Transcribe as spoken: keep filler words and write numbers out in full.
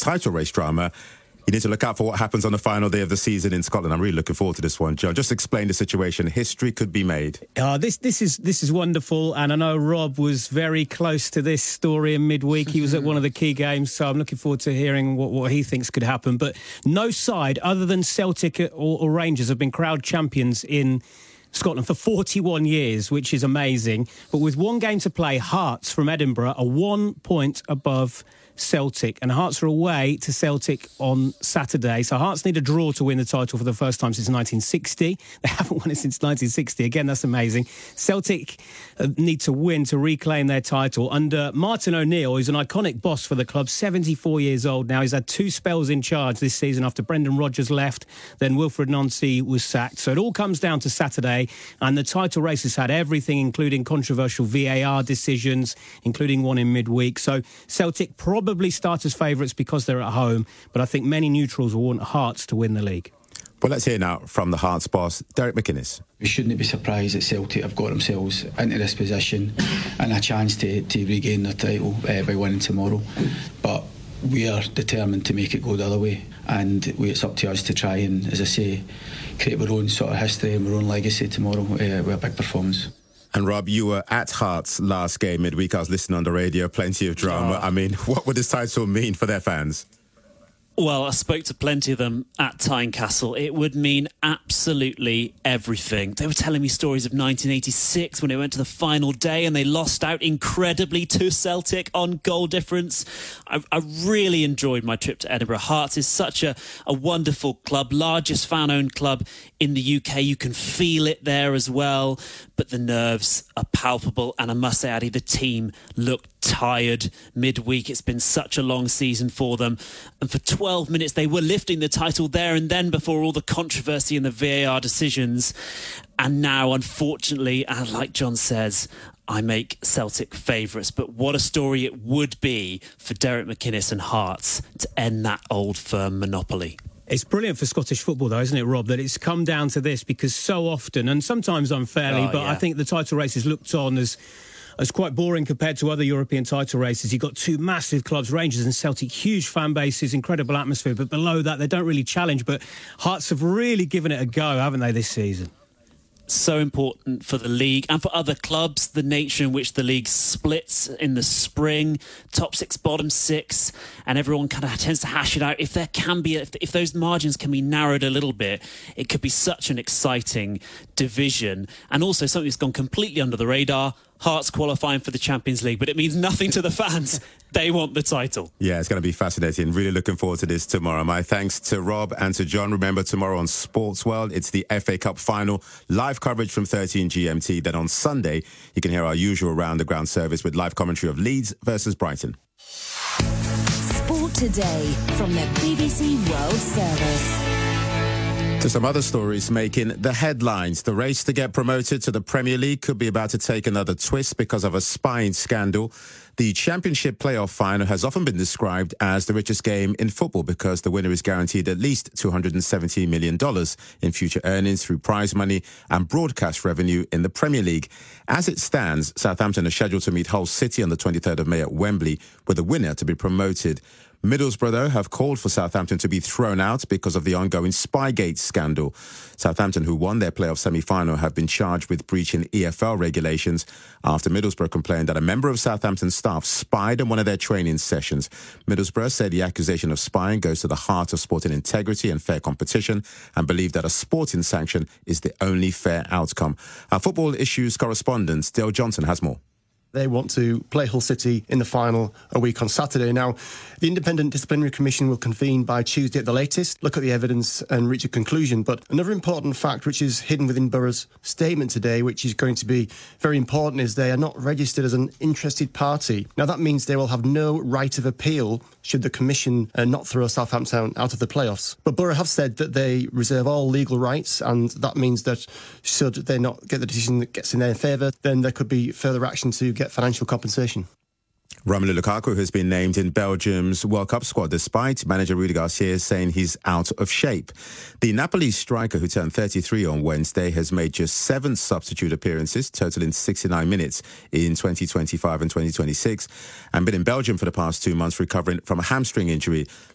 title race drama, you need to look out for what happens on the final day of the season in Scotland. I'm really looking forward to this one, John. Just explain the situation. History could be made. Uh, this this is this is wonderful, and I know Rob was very close to this story in midweek. He was at one of the key games, so I'm looking forward to hearing what, what he thinks could happen. But no side other than Celtic or, or Rangers have been crowd champions in Scotland for forty-one years, which is amazing. But with one game to play, Hearts from Edinburgh are one point above Celtic, and Hearts are away to Celtic on Saturday. So Hearts need a draw to win the title for the first time since nineteen sixty. They haven't won it since nineteen sixty. Again, that's amazing. Celtic need to win to reclaim their title under Martin O'Neill, who's an iconic boss for the club, seventy-four years old now. He's had two spells in charge this season after Brendan Rodgers left, then Wilfred Nancy was sacked. So it all comes down to Saturday, and the title race has had everything, including controversial V A R decisions, including one in midweek. So Celtic probably Probably start as favourites because they're at home, but I think many neutrals will want Hearts to win the league. Well, let's hear now from the Hearts boss, Derek McInnes. We shouldn't be surprised that Celtic have got themselves into this position and a chance to, to regain their title uh, by winning tomorrow. But we are determined to make it go the other way, and we, it's up to us to try and, as I say, create our own sort of history and our own legacy tomorrow uh, with a big performance. And Rob, you were at Hearts last game midweek. I was listening on the radio, plenty of drama. Oh. I mean, what would this title mean for their fans? Well, I spoke to plenty of them at Tynecastle. It would mean absolutely everything. They were telling me stories of nineteen eighty-six when they went to the final day and they lost out incredibly to Celtic on goal difference. I, I really enjoyed my trip to Edinburgh. Hearts is such a, a wonderful club, largest fan-owned club in the U K. You can feel it there as well, but the nerves are palpable. And I must say, Addy, the team looked tired midweek. It's been such a long season for them. And for twelve minutes, they were lifting the title there and then before all the controversy and the V A R decisions. And now, unfortunately, and like John says, I make Celtic favourites. But what a story it would be for Derek McInnes and Hearts to end that old firm monopoly. It's brilliant for Scottish football, though, isn't it, Rob, that it's come down to this, because so often, and sometimes unfairly, oh, but yeah. I think the title race is looked on as as quite boring compared to other European title races. You've got two massive clubs, Rangers and Celtic, huge fan bases, incredible atmosphere, but below that, they don't really challenge. But Hearts have really given it a go, haven't they, this season? So important for the league and for other clubs, the nature in which the league splits in the spring, top six, bottom six, and everyone kind of tends to hash it out. If there can be, if, if those margins can be narrowed a little bit, it could be such an exciting division. And also something that's gone completely under the radar, Hearts qualifying for the Champions League, but it means nothing to the fans. They want the title. Yeah, it's going to be fascinating. Really looking forward to this tomorrow. My thanks to Rob and to John. Remember, tomorrow on Sports World, it's the F A Cup final. Live coverage from thirteen G M T. Then on Sunday, you can hear our usual round-the-ground service with live commentary of Leeds versus Brighton. Sport Today from the B B C World Service. To some other stories making the headlines. The race to get promoted to the Premier League could be about to take another twist because of a spying scandal. The Championship playoff final has often been described as the richest game in football because the winner is guaranteed at least two hundred seventy million dollars in future earnings through prize money and broadcast revenue in the Premier League. As it stands, Southampton are scheduled to meet Hull City on the twenty-third of May at Wembley, with the winner to be promoted. Middlesbrough, though, have called for Southampton to be thrown out because of the ongoing Spygate scandal. Southampton, who won their playoff semi-final, have been charged with breaching E F L regulations after Middlesbrough complained that a member of Southampton's staff spied on one of their training sessions. Middlesbrough said the accusation of spying goes to the heart of sporting integrity and fair competition and believe that a sporting sanction is the only fair outcome. Our football issues correspondent, Dale Johnson, has more. They want to play Hull City in the final a week on Saturday. Now, the Independent Disciplinary Commission will convene by Tuesday at the latest, look at the evidence and reach a conclusion. But another important fact, which is hidden within Borough's statement today, which is going to be very important, is they are not registered as an interested party. Now, that means they will have no right of appeal should the Commission uh, not throw Southampton out of the playoffs. But Borough have said that they reserve all legal rights, and that means that should they not get the decision that gets in their favour, then there could be further action to get financial compensation. Romelu Lukaku has been named in Belgium's World Cup squad despite manager Rudi Garcia saying he's out of shape. The Napoli striker, who turned thirty-three on Wednesday, has made just seven substitute appearances, totaling sixty-nine minutes in twenty twenty-five and twenty twenty-six, and been in Belgium for the past two months recovering from a hamstring injury.